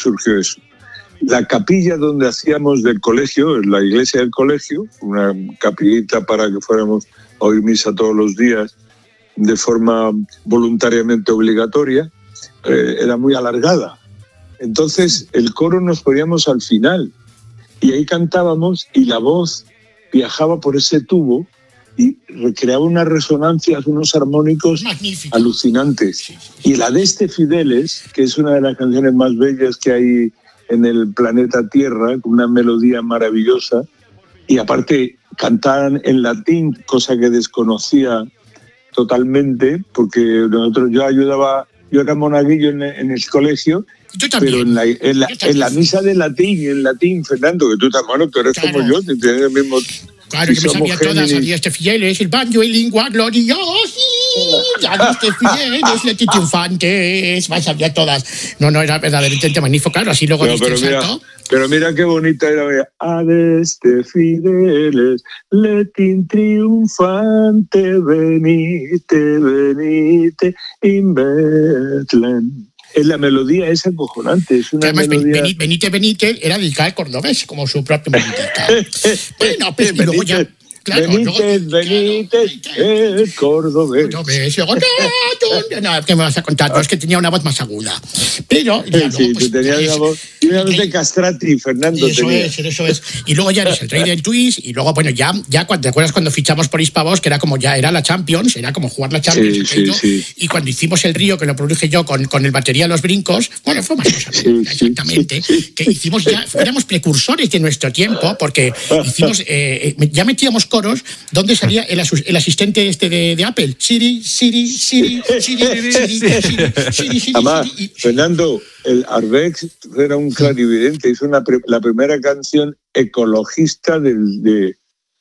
surgió eso. La capilla donde hacíamos del colegio, la iglesia del colegio, una capillita para que fuéramos a oír misa todos los días de forma voluntariamente obligatoria, era muy alargada. Entonces el coro nos poníamos al final y ahí cantábamos y la voz viajaba por ese tubo y recreaba unas resonancias, unos armónicos magníficos, alucinantes. Y la de Fideles, que es una de las canciones más bellas que hay en el planeta Tierra, con una melodía maravillosa, y aparte cantaban en latín, cosa que desconocía totalmente, porque yo era monaguillo en el colegio, pero en la misa de latín, en latín, Fernando, que tú eres claro, como yo, tienes el mismo... Claro, que me sabía todas, sabía Fideles, el banjo y lingua gloriosi, Fideles, leti triunfantes, sabía todas. No, era verdaderamente magnífico, claro, así luego viste el salto. Pero mira qué bonita era, adeste Fideles, letin triunfante, venite, in Betlem. Es la melodía esa acojonante, es una además, melodía... Benite era dedicada al cordobés, como su propio Benitez. Bueno, pues y luego ya... Claro, Benítez, el cordobés. No, ¿qué me vas a contar? No, es que tenía una voz más aguda. Pero ya luego, sí, pues, tenía una voz de castrati, Fernando. Eso es. Y luego ya eres el rey del twist. Y luego, bueno, ya ¿te acuerdas cuando fichamos por Hispavox? Que era como ya era la Champions, era como jugar la Champions. Sí. Y cuando hicimos el Río, que lo produje yo con el batería de los brincos, bueno, fue más cosa. Exactamente. Que hicimos ya, éramos precursores de nuestro tiempo, porque hicimos, ya metíamos coros donde salía el asistente de Apple, Siri. Además, Fernando, el Arbex era un clarividente, hizo la primera canción ecologista de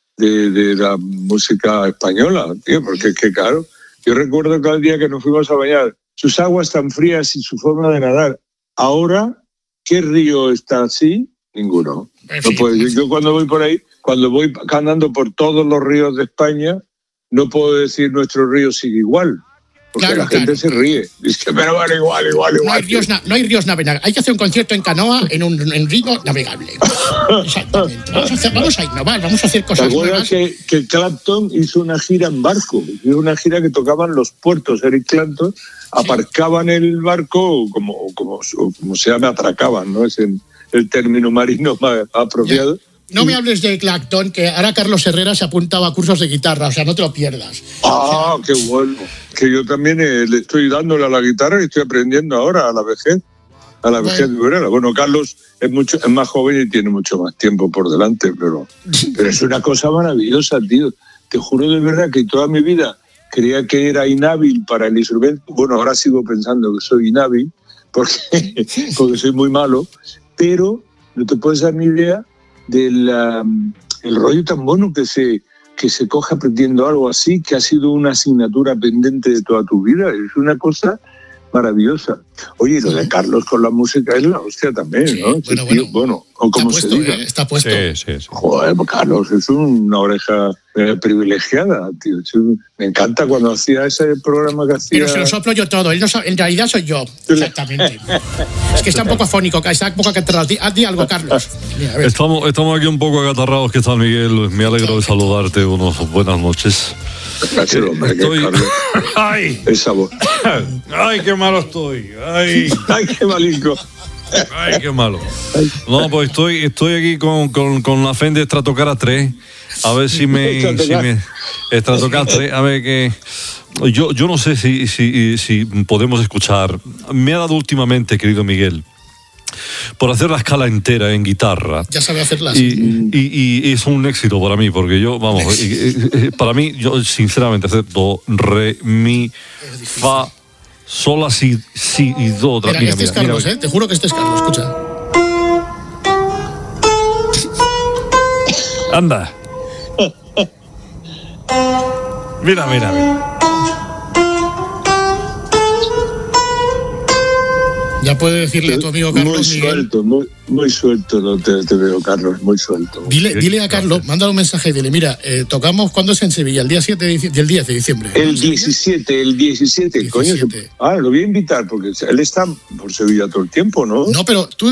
la música española, tío, porque es que claro, yo recuerdo cada día que nos fuimos a bañar, sus aguas tan frías y su forma de nadar. Ahora, ¿qué río está así? Ninguno. No puedo decir. Yo cuando voy por ahí, cuando voy andando por todos los ríos de España, no puedo decir nuestro río sigue igual. Porque la gente se ríe. Dice, pero bueno, igual. No hay ríos navegables. Hay que hacer un concierto en canoa en río navegable. Exactamente. Vamos a innovar, vamos a hacer cosas nuevas. ¿Te acuerdas que Clapton hizo una gira en barco? Hizo una gira que tocaban los puertos, Eric Clapton, aparcaban el barco, como se llama, atracaban, ¿no? Es el término marino más apropiado. Ya. No me hables de Clapton, que ahora Carlos Herrera se apuntaba a cursos de guitarra, o sea, no te lo pierdas. Qué bueno. Que yo también le estoy dándole a la guitarra y estoy aprendiendo ahora a la vejez. Bueno, Carlos es más joven y tiene mucho más tiempo por delante, pero es una cosa maravillosa, tío. Te juro de verdad que toda mi vida creía que era inhábil para el instrumento. Bueno, ahora sigo pensando que soy inhábil porque soy muy malo, pero no te puedes dar ni idea del el rollo tan bueno que se coge aprendiendo algo así, que ha sido una asignatura pendiente de toda tu vida. Es una cosa maravillosa. Oye, lo de Carlos con la música es la hostia también, ¿no? Bueno, o como se diga. Está puesto. Sí. Joder, Carlos es una oreja privilegiada, tío. Me encanta cuando hacía ese programa que hacía... Pero se lo soplo yo todo. Él no sabe, en realidad soy yo. Exactamente. Es que está un poco afónico, está un poco acatarrado. Di algo, Carlos. Mira, estamos aquí un poco acatarrados. ¿Qué tal, Miguel? Me alegro de saludarte. Buenas noches. Gracias, hombre. ¡Ay! Esa voz. ¡Ay, qué malo estoy! ¡Ay, qué malinco! ¡Ay, qué malo! No, pues estoy aquí con la Fender Stratocaster 3. A ver si me Stratocaster 3, a ver que... Yo no sé si podemos escuchar. Me ha dado últimamente, querido Miguel, por hacer la escala entera en guitarra. Ya sabe hacerla. Y es un éxito para mí, porque para mí, yo sinceramente hacer do, re, mi, fa, sol, la, si y do. Mira, este es Carlos, te juro que este es Carlos, escucha. Anda. Mira. Ya puede decirle a tu amigo Carlos. Muy suelto, no te veo, Carlos, muy suelto. Dile a Carlos, mándale un mensaje y dile, mira, tocamos, ¿cuándo es en Sevilla? El día 7 del 10 de diciembre. El 17, coño. Lo voy a invitar porque él está por Sevilla todo el tiempo, ¿no? No, pero tú